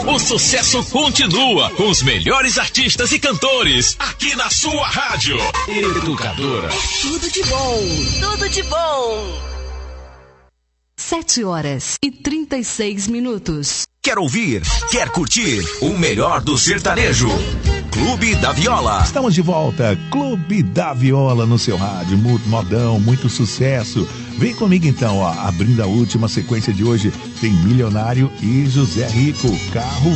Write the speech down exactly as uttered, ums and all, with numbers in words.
O sucesso continua com os melhores artistas e cantores aqui na sua rádio. Educadora. Tudo de bom, tudo de bom. Sete horas e trinta e seis minutos. Quer ouvir? Quer curtir? O melhor do sertanejo. Clube da Viola. Estamos de volta. Clube da Viola no seu rádio. Muito modão, muito sucesso. Vem comigo então, ó. Abrindo a última sequência de hoje, tem Milionário e José Rico. Carro